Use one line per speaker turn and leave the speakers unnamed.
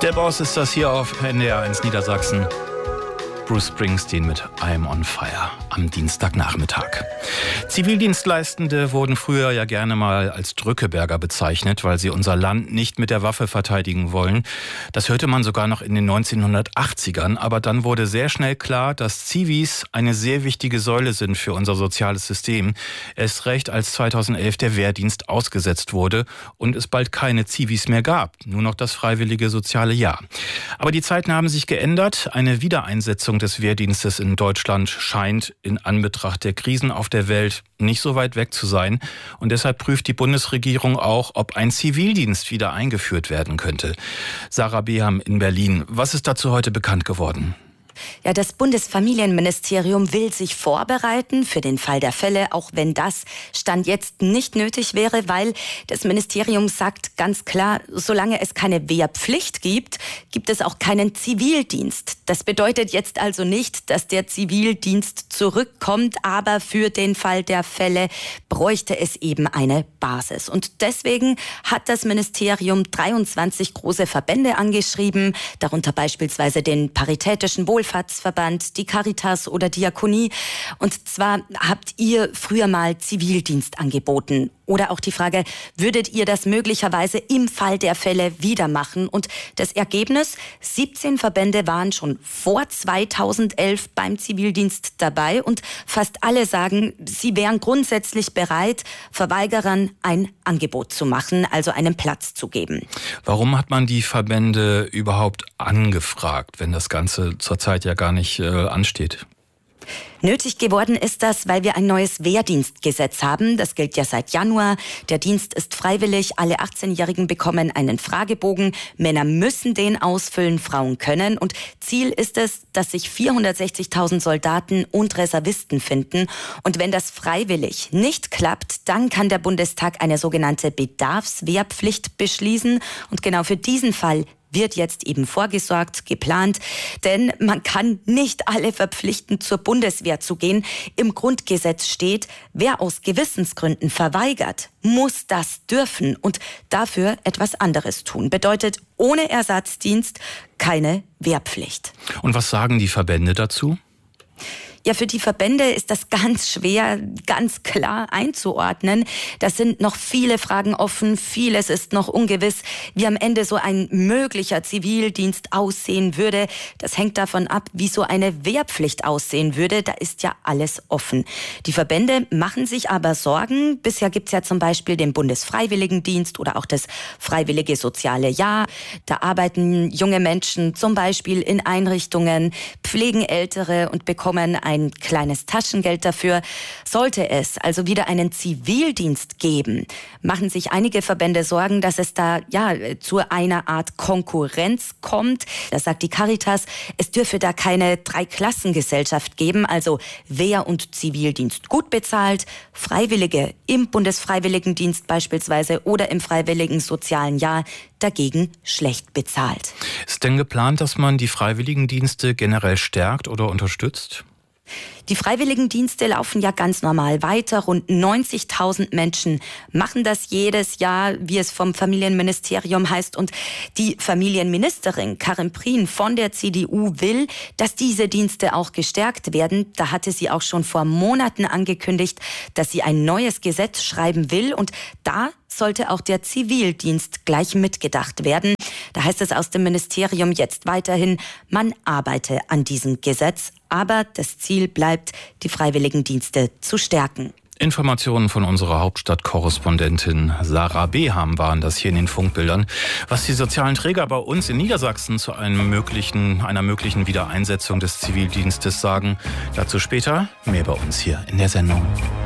Der Boss ist das hier auf NDR 1 Niedersachsen. Bruce Springsteen mit I'm on Fire am Dienstagnachmittag. Zivildienstleistende wurden früher ja gerne mal als Drückeberger bezeichnet, weil sie unser Land nicht mit der Waffe verteidigen wollen. Das hörte man sogar noch in den 1980ern. Aber dann wurde sehr schnell klar, dass Zivis eine sehr wichtige Säule sind für unser soziales System. Erst recht, als 2011 der Wehrdienst ausgesetzt wurde und es bald keine Zivis mehr gab. Nur noch das freiwillige soziale Jahr. Aber die Zeiten haben sich geändert. Eine Wiedereinsetzung des Wehrdienstes in Deutschland scheint in Anbetracht der Krisen auf der Welt nicht so weit weg zu sein. Und deshalb prüft die Bundesregierung auch, ob ein Zivildienst wieder eingeführt werden könnte. Sarah Beham in Berlin. Was ist dazu heute bekannt geworden?
Ja, das Bundesfamilienministerium will sich vorbereiten für den Fall der Fälle, auch wenn das Stand jetzt nicht nötig wäre, weil das Ministerium sagt ganz klar, solange es keine Wehrpflicht gibt, gibt es auch keinen Zivildienst. Das bedeutet jetzt also nicht, dass der Zivildienst zurückkommt, aber für den Fall der Fälle bräuchte es eben eine Basis. Und deswegen hat das Ministerium 23 große Verbände angeschrieben, darunter beispielsweise den Paritätischen Wohlfahrtsverband, die Caritas oder Diakonie. Und zwar habt ihr früher mal Zivildienst angeboten. Oder auch die Frage, würdet ihr das möglicherweise im Fall der Fälle wieder machen? Und das Ergebnis, 17 Verbände waren schon vor 2011 beim Zivildienst dabei und fast alle sagen, sie wären grundsätzlich bereit, Verweigerern ein Angebot zu machen, also einen Platz zu geben.
Warum hat man die Verbände überhaupt angefragt, wenn das Ganze zurzeit ja gar nicht ansteht?
Nötig geworden ist das, weil wir ein neues Wehrdienstgesetz haben. Das gilt ja seit Januar. Der Dienst ist freiwillig. Alle 18-Jährigen bekommen einen Fragebogen. Männer müssen den ausfüllen, Frauen können. Und Ziel ist es, dass sich 460.000 Soldaten und Reservisten finden. Und wenn das freiwillig nicht klappt, dann kann der Bundestag eine sogenannte Bedarfswehrpflicht beschließen. Und genau für diesen Fall wird jetzt eben vorgesorgt, geplant, denn man kann nicht alle verpflichten, zur Bundeswehr zu gehen. Im Grundgesetz steht, wer aus Gewissensgründen verweigert, muss das dürfen und dafür etwas anderes tun. Bedeutet, ohne Ersatzdienst keine Wehrpflicht.
Und was sagen die Verbände dazu?
Ja, für die Verbände ist das ganz schwer, ganz klar einzuordnen. Da sind noch viele Fragen offen, vieles ist noch ungewiss, wie am Ende so ein möglicher Zivildienst aussehen würde. Das hängt davon ab, wie so eine Wehrpflicht aussehen würde. Da ist ja alles offen. Die Verbände machen sich aber Sorgen. Bisher gibt's ja zum Beispiel den Bundesfreiwilligendienst oder auch das Freiwillige Soziale Jahr. Da arbeiten junge Menschen zum Beispiel in Einrichtungen, pflegen Ältere und bekommen ein kleines Taschengeld dafür. Sollte es also wieder einen Zivildienst geben, machen sich einige Verbände Sorgen, dass es da zu einer Art Konkurrenz kommt. Da sagt die Caritas, es dürfe da keine Dreiklassengesellschaft geben, also Wehr- und Zivildienst gut bezahlt, Freiwillige im Bundesfreiwilligendienst beispielsweise oder im Freiwilligen Sozialen Jahr dagegen schlecht bezahlt.
Ist denn geplant, dass man die Freiwilligendienste generell stärkt oder unterstützt?
Die Freiwilligendienste laufen ja ganz normal weiter. Rund 90.000 Menschen machen das jedes Jahr, wie es vom Familienministerium heißt. Und die Familienministerin Karin Prien von der CDU will, dass diese Dienste auch gestärkt werden. Da hatte sie auch schon vor Monaten angekündigt, dass sie ein neues Gesetz schreiben will. Und da sollte auch der Zivildienst gleich mitgedacht werden. Da heißt es aus dem Ministerium jetzt weiterhin, man arbeite an diesem Gesetz. Aber das Ziel bleibt, die Freiwilligendienste zu stärken.
Informationen von unserer Hauptstadtkorrespondentin Sarah Beham waren das hier in den Funkbildern. Was die sozialen Träger bei uns in Niedersachsen zu einer möglichen Wiedereinsetzung des Zivildienstes sagen, dazu später mehr bei uns hier in der Sendung.